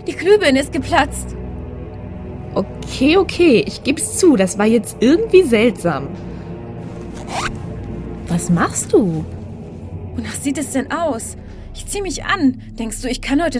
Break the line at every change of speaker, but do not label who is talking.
Die Glühbirne ist geplatzt.
Okay, ich geb's zu, das war jetzt irgendwie seltsam. Was machst du?
Wonach sieht es denn aus? Ich zieh mich an. Denkst du, ich kann heute